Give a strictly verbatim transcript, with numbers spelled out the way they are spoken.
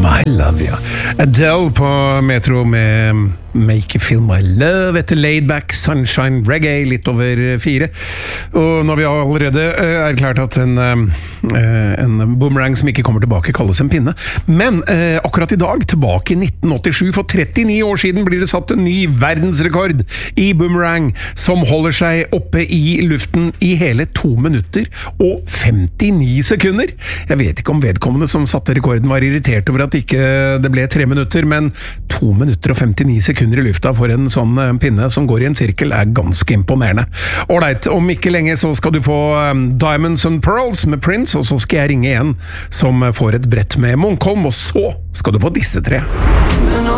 My Love, ja. Adele på Metro med Make You Feel My Love etter Laid Back Sunshine Reggae litt over fire. Og når vi allerede erklært at en, en boomerang som ikke kommer tilbake kalles en pinne. Men eh, akkurat i dag, tilbake i nitten åttisju, for trettini år siden blir det satt en ny verdensrekord i boomerang som holder seg oppe i luften i hele to minutter og femtini sekunder. Jeg vet ikke om vedkommende som satte rekorden var irritert over at ikke det ble tre minutter, men to minutter og femtini sekunder i lufta for en sånn pinne som går i en sirkel er ganske imponerende. Alright, om ikke lenge så skal du få um, Diamonds and Pearls med Prince, og så skal jeg ringe igjen som får et brett med Munkholm, og så skal du få disse tre.